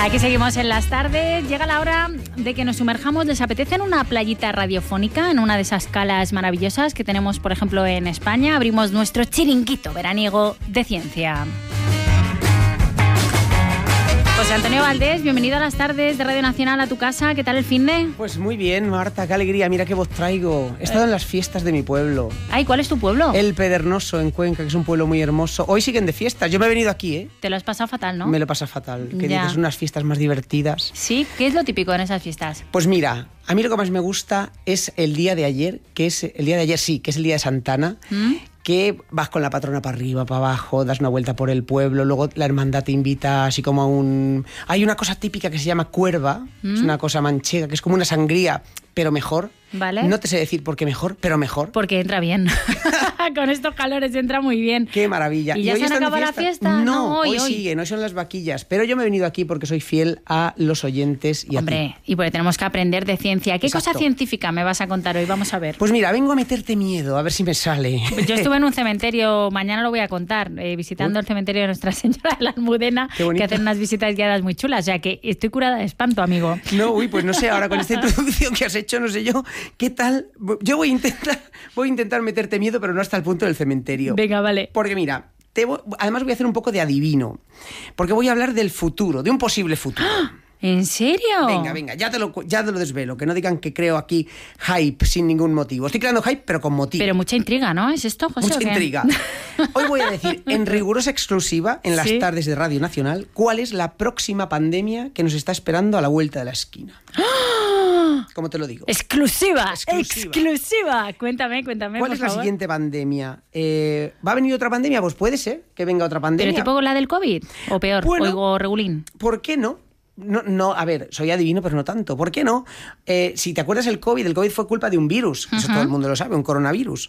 Aquí seguimos en las tardes. Llega la hora de que nos sumerjamos. ¿Les apetece en una playita radiofónica, en una de esas calas maravillosas que tenemos, por ejemplo, en España? Abrimos nuestro chiringuito veraniego de ciencia. José Antonio Valdés, bienvenido a las tardes de Radio Nacional a tu casa. ¿Qué tal el finde? Pues muy bien, Marta, qué alegría. Mira qué voz traigo. He estado en las fiestas de mi pueblo. Ay, ¿cuál es tu pueblo? El Pedregoso, en Cuenca, que es un pueblo muy hermoso. Hoy siguen de fiestas. Yo me he venido aquí, ¿eh? Te lo has pasado fatal, ¿no? Me lo pasa fatal. Que Ya. dices unas fiestas más divertidas. Sí, ¿qué es lo típico en esas fiestas? Pues mira, a mí lo que más me gusta es el día de ayer, que es el día de Santana. Que vas con la patrona para arriba, para abajo, das una vuelta por el pueblo, luego la hermandad te invita así como a un... Hay una cosa típica que se llama cuerva, es una cosa manchega, que es como una sangría, pero mejor. Vale. No te sé decir por qué mejor, pero mejor. Porque entra bien. Con estos calores entra muy bien. ¡Qué maravilla! ¿Y ya se han acabado la fiesta? No, hoy siguen, hoy son las vaquillas. Pero yo me he venido aquí porque soy fiel a los oyentes y Hombre, a ti. y porque tenemos que aprender de ciencia. ¿Qué Exacto. cosa científica me vas a contar hoy? Vamos a ver. Pues mira, vengo a meterte miedo, a ver si me sale. Yo estuve en un cementerio, mañana lo voy a contar, visitando el cementerio de Nuestra Señora de la Almudena, que hacen unas visitas guiadas muy chulas. O sea que estoy curada de espanto, amigo. No, pues no sé, ahora con esta introducción que has hecho, no sé yo, ¿qué tal? Yo voy a intentar meterte miedo, pero no hasta el punto del cementerio. Venga, vale. Porque mira, además voy a hacer un poco de adivino, porque voy a hablar del futuro, de un posible futuro. ¿En serio? Venga, ya te lo desvelo, que no digan que creo aquí hype sin ningún motivo. Estoy creando hype, pero con motivo. Pero mucha intriga, ¿no? ¿Es esto, José? Mucha intriga. Hoy voy a decir, en rigurosa exclusiva, en las tardes de Radio Nacional, cuál es la próxima pandemia que nos está esperando a la vuelta de la esquina. ¿Cómo te lo digo? ¡Exclusiva! Cuéntame, ¿Cuál es la siguiente pandemia? ¿Va a venir otra pandemia? Pues puede ser que venga otra pandemia. ¿Pero tipo la del COVID? ¿O peor? Bueno, ¿O regulín? ¿Por qué no? No, a ver, soy adivino, pero no tanto. ¿Por qué no? Si te acuerdas el COVID fue culpa de un virus. Eso todo el mundo lo sabe, un coronavirus.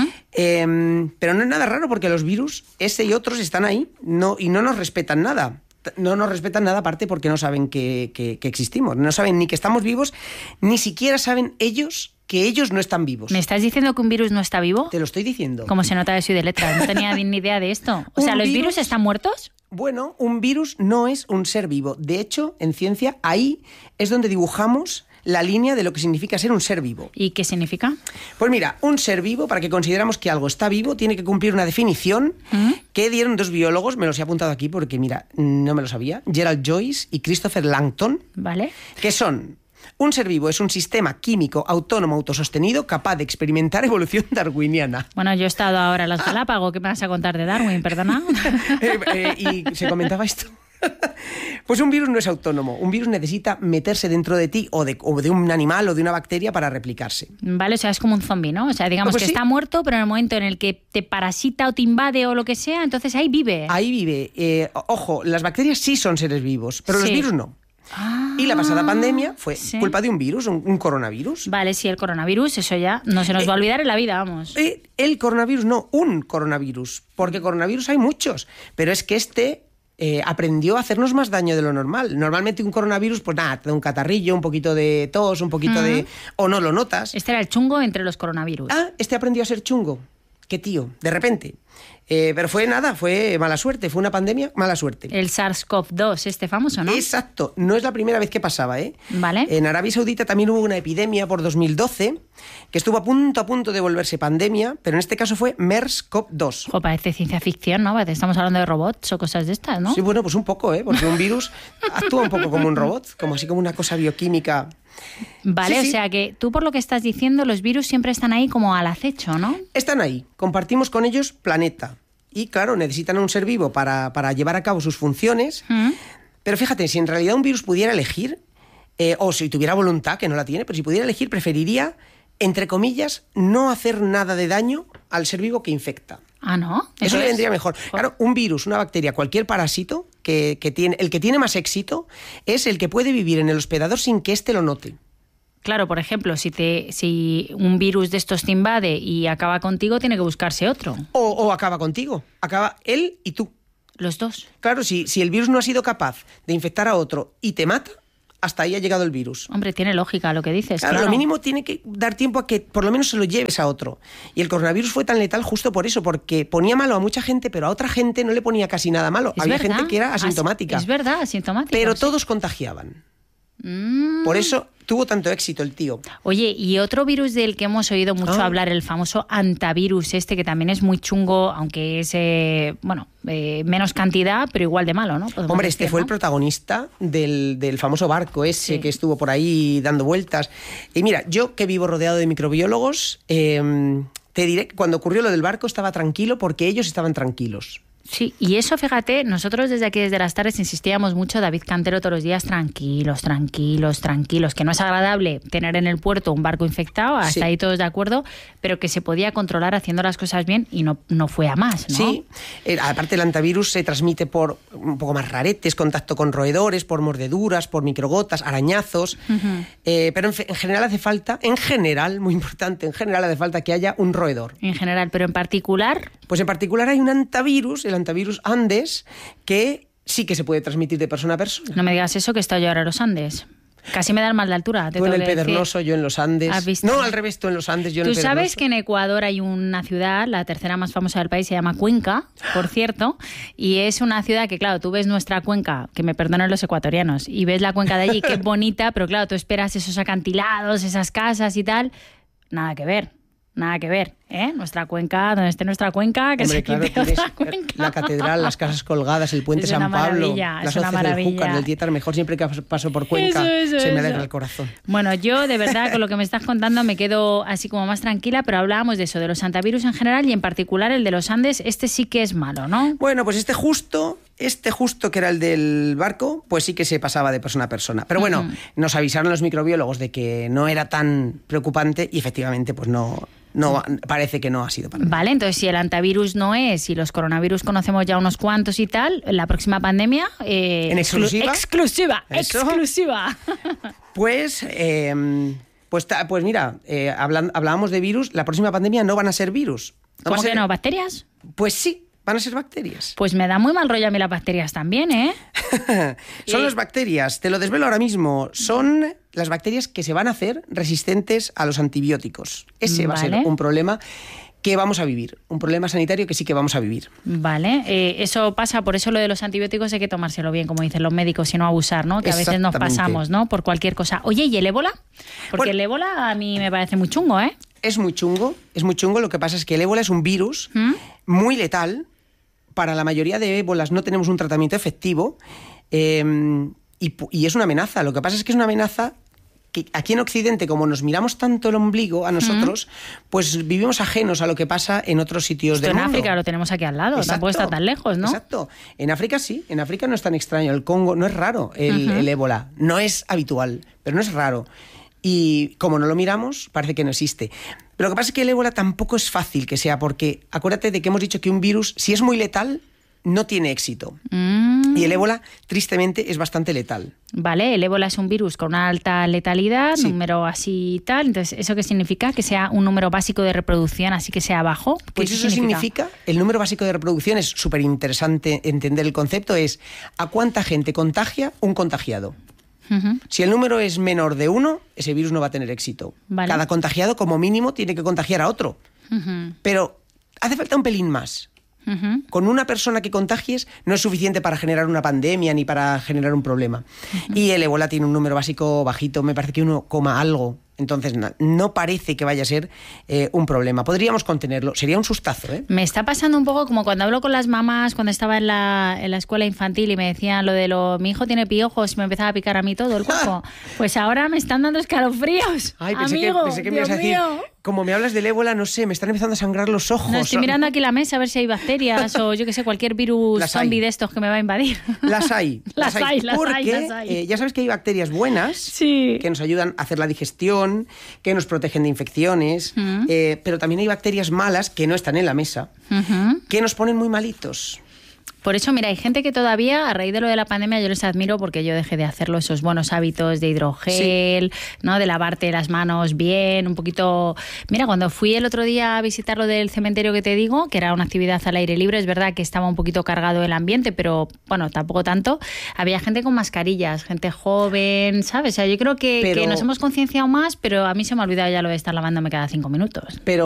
Pero no es nada raro porque los virus, ese y otros, están ahí y no nos respetan nada. No nos respetan nada, aparte porque no saben que existimos. No saben ni que estamos vivos, ni siquiera saben ellos que ellos no están vivos. ¿Me estás diciendo que un virus no está vivo? Te lo estoy diciendo. Como se nota de soy de letras, no tenía ni idea de esto. O sea, ¿los virus están muertos? Bueno, un virus no es un ser vivo. De hecho, en ciencia, ahí es donde dibujamos la línea de lo que significa ser un ser vivo. ¿Y qué significa? Pues mira, un ser vivo, para que consideramos que algo está vivo, tiene que cumplir una definición que dieron dos biólogos, me los he apuntado aquí porque, mira, no me lo sabía, Gerald Joyce y Christopher Langton, ¿vale? Que son: un ser vivo es un sistema químico autónomo autosostenido capaz de experimentar evolución darwiniana. Bueno, yo he estado ahora en las Galápagos, ¿qué me vas a contar de Darwin? Perdona. Y se comentaba esto. Pues un virus no es autónomo. Un virus necesita meterse dentro de ti o de un animal o de una bacteria para replicarse. Vale, o sea, es como un zombi, ¿no? O sea, digamos pues que sí. Está muerto, pero en el momento en el que te parasita o te invade o lo que sea, entonces ahí vive. Ahí vive. Ojo, las bacterias sí son seres vivos, pero los Sí. virus no. Y la pasada pandemia fue sí. culpa de un virus, un coronavirus. Vale, sí, el coronavirus, eso ya no se nos va a olvidar en la vida, vamos. El coronavirus, no, un coronavirus. Porque coronavirus hay muchos, pero es que aprendió a hacernos más daño de lo normal. Normalmente un coronavirus, pues nada, te da un catarrillo, un poquito de tos, un poquito de... o no lo notas. Este era el chungo entre los coronavirus. Aprendió a ser chungo. Qué tío, de repente. Pero fue mala suerte, fue una pandemia, mala suerte. El SARS-CoV-2, este famoso, ¿no? Exacto, no es la primera vez que pasaba, ¿eh? Vale. En Arabia Saudita también hubo una epidemia por 2012 que estuvo a punto de volverse pandemia, pero en este caso fue MERS-CoV-2. Ojo, parece ciencia ficción, ¿no? Parece, estamos hablando de robots o cosas de estas, ¿no? Sí, bueno, pues un poco, porque un virus actúa un poco como un robot, como así como una cosa bioquímica. Vale, Sí. o sea que tú por lo que estás diciendo, los virus siempre están ahí como al acecho, ¿no? Están ahí, compartimos con ellos planeta. Y claro, necesitan a un ser vivo para llevar a cabo sus funciones. Pero fíjate, si en realidad un virus pudiera elegir, o si tuviera voluntad, que no la tiene, pero si pudiera elegir, preferiría, entre comillas, no hacer nada de daño al ser vivo que infecta. Ah, ¿no? Eso le es- vendría mejor. Claro, un virus, una bacteria, cualquier parásito, el que tiene más éxito es el que puede vivir en el hospedador sin que éste lo note. Claro, por ejemplo, si un virus de estos te invade y acaba contigo, tiene que buscarse otro. O acaba contigo, acaba él y tú. Los dos. Claro, si el virus no ha sido capaz de infectar a otro y te mata, hasta ahí ha llegado el virus. Hombre, tiene lógica lo que dices. Claro, claro. lo mínimo tiene que dar tiempo a que por lo menos se lo lleves a otro. Y el coronavirus fue tan letal justo por eso, porque ponía malo a mucha gente, pero a otra gente no le ponía casi nada malo. Había gente que era asintomática. Es verdad, asintomática. Pero todos contagiaban. Por eso tuvo tanto éxito el tío. Oye, y otro virus del que hemos oído mucho hablar, el famoso antivirus que también es muy chungo, aunque es, menos cantidad, pero igual de malo, ¿no? Hombre, este fue el protagonista del famoso barco ese que estuvo por ahí dando vueltas. Y mira, yo que vivo rodeado de microbiólogos, te diré que cuando ocurrió lo del barco estaba tranquilo porque ellos estaban tranquilos. Sí, y eso, fíjate, nosotros desde aquí, desde las tardes, insistíamos mucho, David Cantero todos los días, tranquilos, que no es agradable tener en el puerto un barco infectado, hasta ahí todos de acuerdo, pero que se podía controlar haciendo las cosas bien y no fue a más, ¿no? Sí, aparte el antivirus se transmite por un poco más raretes, contacto con roedores, por mordeduras, por microgotas, arañazos, pero en general hace falta, muy importante, hace falta que haya un roedor. En general, pero en particular... Pues en particular hay un antivirus, el antivirus Andes, que sí que se puede transmitir de persona a persona. No me digas eso, que he estado yo ahora en los Andes. Casi me dan mal de altura. Tú en el Pedregoso, yo en los Andes. No, al revés, tú en los Andes, yo en el Pedregoso. Tú sabes que en Ecuador hay una ciudad, la tercera más famosa del país, se llama Cuenca, por cierto, y es una ciudad que, claro, tú ves nuestra cuenca, que me perdonen los ecuatorianos, y ves la cuenca de allí, que es bonita, pero claro, tú esperas esos acantilados, esas casas y tal, nada que ver. Nada que ver, ¿eh? Nuestra cuenca, donde esté nuestra cuenca, que se quite otra cuenca. La catedral, las casas colgadas, el puente San Pablo, las hoces del Júcar, del Tietar, mejor siempre que paso por Cuenca, se me alegra el corazón. Bueno, yo de verdad con lo que me estás contando me quedo así como más tranquila, pero hablábamos de eso, de los antivirus en general y en particular el de los Andes, sí que es malo, ¿no? Bueno, pues este justo que era el del barco, pues sí que se pasaba de persona a persona. Pero bueno, nos avisaron los microbiólogos de que no era tan preocupante y efectivamente pues no parece que no ha sido para nada. Vale, entonces si el antivirus no es, y los coronavirus conocemos ya unos cuantos y tal, la próxima pandemia... ¿En exclusiva? ¡Exclusiva! Pues mira, hablábamos de virus, la próxima pandemia no van a ser virus. ¿Cómo que no? ¿Bacterias? Pues sí. Van a ser bacterias. Pues me da muy mal rollo a mí las bacterias también, ¿eh? Son las bacterias, te lo desvelo ahora mismo, son las bacterias que se van a hacer resistentes a los antibióticos. Ese va a ser un problema que vamos a vivir, un problema sanitario que sí que vamos a vivir. Vale, eso pasa, por eso lo de los antibióticos hay que tomárselo bien, como dicen los médicos, y no abusar, ¿no? Que a veces nos pasamos, ¿no? Por cualquier cosa. Oye, ¿y el ébola? Porque el ébola a mí me parece muy chungo, ¿eh? Es muy chungo, lo que pasa es que el ébola es un virus muy letal. Para la mayoría de ébolas no tenemos un tratamiento efectivo y es una amenaza. Lo que pasa es que es una amenaza que aquí en Occidente, como nos miramos tanto el ombligo a nosotros, pues vivimos ajenos a lo que pasa en otros sitios del mundo. En África lo tenemos aquí al lado, tampoco está tan lejos, ¿no? Exacto. En África sí, en África no es tan extraño. El Congo no es raro, el ébola. No es habitual, pero no es raro. Y como no lo miramos, parece que no existe. Pero lo que pasa es que el ébola tampoco es fácil que sea, porque acuérdate de que hemos dicho que un virus, si es muy letal, no tiene éxito. Y el ébola, tristemente, es bastante letal. Vale, el ébola es un virus con una alta letalidad, número así y tal. Entonces, ¿eso qué significa? ¿Que sea un número básico de reproducción, así que sea bajo? Pues eso significa, el número básico de reproducción, es súper interesante entender el concepto, es ¿a cuánta gente contagia un contagiado? Si el número es menor de 1, ese virus no va a tener éxito. Vale. Cada contagiado, como mínimo, tiene que contagiar a otro. Pero hace falta un pelín más. Con una persona que contagies no es suficiente para generar una pandemia ni para generar un problema. Y el ébola tiene un número básico bajito, me parece que 1, algo. Entonces no parece que vaya a ser un problema. Podríamos contenerlo. Sería un sustazo, ¿eh? Me está pasando un poco como cuando hablo con las mamás cuando estaba en la escuela infantil y me decían lo de mi hijo tiene piojos y me empezaba a picar a mí todo el cuerpo. Pues ahora me están dando escalofríos. Ay, pensé que me ibas a decir, como me hablas del ébola, no sé, me están empezando a sangrar los ojos. No, estoy mirando aquí la mesa a ver si hay bacterias o yo que sé, cualquier virus zombie de estos que me va a invadir. Las hay. Las hay. Porque ya sabes que hay bacterias buenas que nos ayudan a hacer la digestión, que nos protegen de infecciones, pero también hay bacterias malas que no están en la mesa, que nos ponen muy malitos. Por eso, mira, hay gente que todavía, a raíz de lo de la pandemia, yo les admiro porque yo dejé de hacerlo, esos buenos hábitos de hidrogel, ¿no? De lavarte las manos bien, un poquito... Mira, cuando fui el otro día a visitar lo del cementerio que te digo, que era una actividad al aire libre, es verdad que estaba un poquito cargado el ambiente, pero bueno, tampoco tanto. Había gente con mascarillas, gente joven, ¿sabes? O sea, yo creo que nos hemos concienciado más, pero a mí se me ha olvidado ya lo de estar lavándome cada 5 minutos. Pero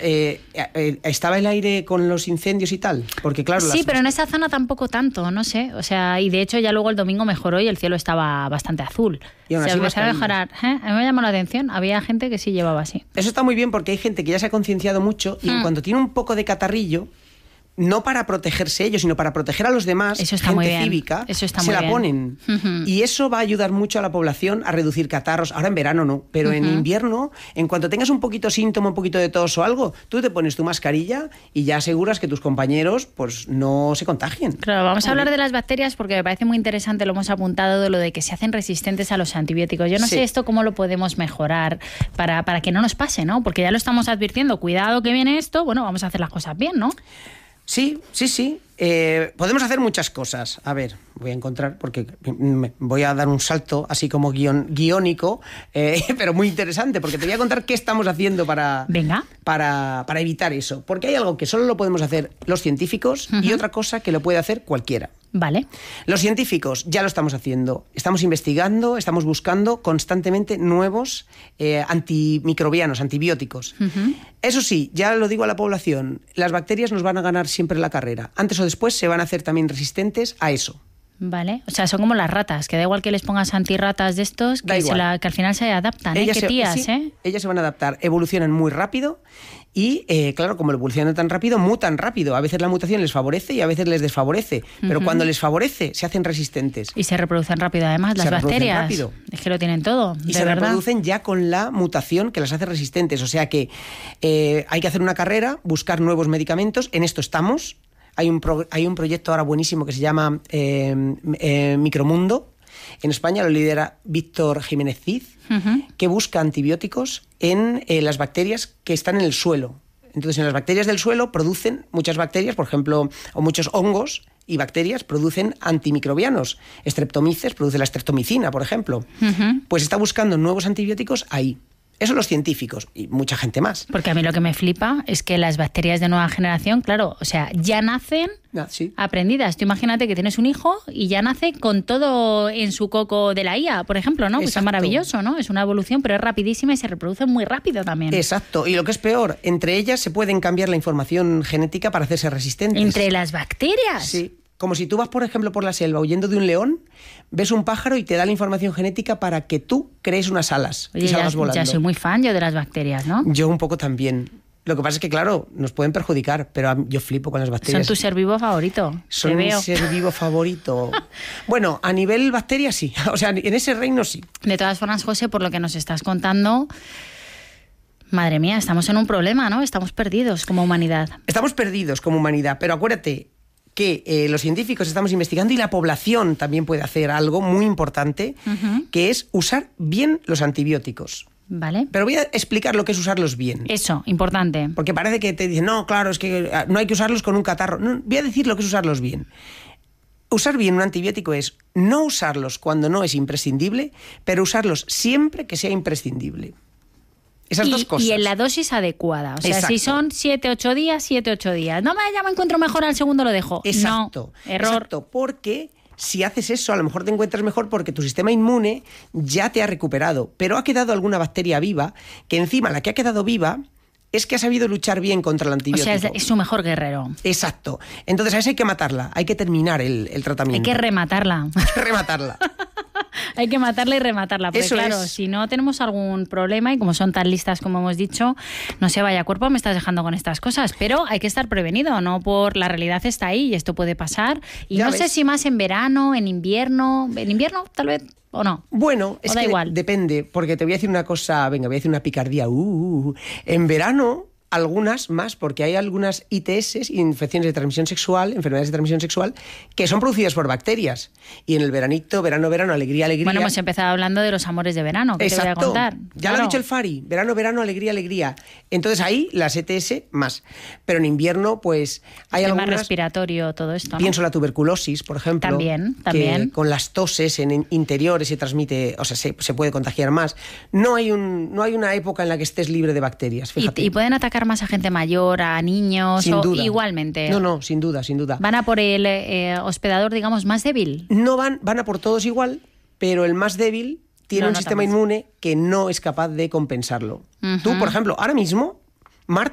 ¿estaba el aire con los incendios y tal? Porque claro... Sí, pero en esa zona tampoco tanto, no sé. O sea, y de hecho ya luego el domingo mejoró y el cielo estaba bastante azul. Y aún así empezó a mejorar. A mí me llamó la atención. Había gente que sí llevaba así. Eso está muy bien porque hay gente que ya se ha concienciado mucho y en cuanto tiene un poco de catarrillo, no para protegerse ellos, sino para proteger a los demás, eso está gente muy bien. cívica, eso está se muy la bien. ponen. Y eso va a ayudar mucho a la población a reducir catarros. Ahora en verano no, pero en invierno, en cuanto tengas un poquito síntoma, un poquito de tos o algo, tú te pones tu mascarilla y ya aseguras que tus compañeros pues no se contagien. Claro, vamos a hablar de las bacterias porque me parece muy interesante, lo hemos apuntado, de lo de que se hacen resistentes a los antibióticos. Yo no sé esto cómo lo podemos mejorar para que no nos pase, ¿no? Porque ya lo estamos advirtiendo, cuidado que viene esto, bueno, vamos a hacer las cosas bien, ¿no? Sí. Podemos hacer muchas cosas. A ver, voy a encontrar, porque voy a dar un salto así como guiónico, pero muy interesante, porque te voy a contar qué estamos haciendo para evitar eso. Porque hay algo que solo lo podemos hacer los científicos y otra cosa que lo puede hacer cualquiera. Vale. Los científicos ya lo estamos haciendo. Estamos investigando, estamos buscando constantemente nuevos antimicrobianos, antibióticos. Eso sí, ya lo digo a la población, las bacterias nos van a ganar siempre la carrera. Antes o después se van a hacer también resistentes a eso. Vale, o sea, son como las ratas, que da igual que les pongas antirratas de estos, que al final se adaptan, ¿eh? Qué tías, ¿eh? Ellas se van a adaptar, evolucionan muy rápido y, claro, como evolucionan tan rápido, mutan rápido. A veces la mutación les favorece y a veces les desfavorece, pero cuando les favorece, se hacen resistentes. Y se reproducen rápido, además, las bacterias. Rápido. Es que lo tienen todo, y se reproducen ya con la mutación que las hace resistentes. O sea que hay que hacer una carrera, buscar nuevos medicamentos, en esto estamos. Hay un proyecto ahora buenísimo que se llama Micromundo. En España lo lidera Víctor Jiménez Cid, que busca antibióticos en las bacterias que están en el suelo. Entonces, en las bacterias del suelo producen muchas bacterias, por ejemplo, o muchos hongos y bacterias producen antimicrobianos. Streptomyces produce la streptomicina, por ejemplo. Pues está buscando nuevos antibióticos ahí. Eso los científicos y mucha gente más. Porque a mí lo que me flipa es que las bacterias de nueva generación, claro, o sea, ya nacen aprendidas. Tú imagínate que tienes un hijo y ya nace con todo en su coco de la IA, por ejemplo, ¿no? Pues es maravilloso, ¿no? Es una evolución, pero es rapidísima y se reproduce muy rápido también. Exacto. Y lo que es peor, entre ellas se pueden cambiar la información genética para hacerse resistentes. ¿Entre las bacterias? Sí. Como si tú vas, por ejemplo, por la selva huyendo de un león, ves un pájaro y te da la información genética para que tú crees unas alas y salgas volando. Ya soy muy fan yo de las bacterias, ¿no? Yo un poco también. Lo que pasa es que, claro, nos pueden perjudicar, pero yo flipo con las bacterias. ¿Son tu ser vivo favorito? Son mi ser vivo favorito. Bueno, a nivel bacterias sí. O sea, en ese reino sí. De todas formas, José, por lo que nos estás contando... Madre mía, estamos en un problema, ¿no? Estamos perdidos como humanidad. Estamos perdidos como humanidad, pero acuérdate que los científicos estamos investigando y la población también puede hacer algo muy importante, que es usar bien los antibióticos. Vale. Pero voy a explicar lo que es usarlos bien. Eso, importante. Porque parece que te dicen, no, claro, es que no hay que usarlos con un catarro. No, voy a decir lo que es usarlos bien. Usar bien un antibiótico es no usarlos cuando no es imprescindible, pero usarlos siempre que sea imprescindible. Esas dos cosas. Y en la dosis adecuada. O sea, exacto. Si son 7-8 días, 7-8 días. No, ya me encuentro mejor, al segundo lo dejo. Exacto. No, error. Exacto, porque si haces eso, a lo mejor te encuentras mejor porque tu sistema inmune ya te ha recuperado, pero ha quedado alguna bacteria viva, que encima la que ha quedado viva es que ha sabido luchar bien contra el antibiótico. O sea, es su mejor guerrero. Exacto. Entonces a eso hay que matarla, hay que terminar el tratamiento. Hay que rematarla. Rematarla. Hay que matarla y rematarla, porque eso claro, si no tenemos algún problema y como son tan listas como hemos dicho, no sé, vaya cuerpo me estás dejando con estas cosas, pero hay que estar prevenido, no por la realidad está ahí y esto puede pasar. Y ya no sé si más en verano, en invierno tal vez o no. Bueno, es que igual. Depende, porque te voy a decir una cosa, voy a decir una picardía. En verano algunas más, porque hay algunas ITS, infecciones de transmisión sexual, enfermedades de transmisión sexual, que son producidas por bacterias. Y en el veranito, verano, alegría, alegría... Bueno, hemos empezado hablando de los amores de verano, que exacto, te voy a contar. Ya lo ha dicho el Fari, verano, alegría, alegría. Entonces ahí las ETS más. Pero en invierno, pues hay tema algunas... respiratorio, todo esto, ¿no? Pienso la tuberculosis, por ejemplo. También. Que con las toses en interiores se transmite, o sea, se puede contagiar más. No hay una época en la que estés libre de bacterias, fíjate. ¿Y pueden atacar más a gente mayor, a niños? Sin duda. Igualmente? No, sin duda. ¿Van a por el hospedador, digamos, más débil? No van a por todos igual, pero el más débil tiene un sistema inmune que no es capaz de compensarlo. Tú, por ejemplo, ahora mismo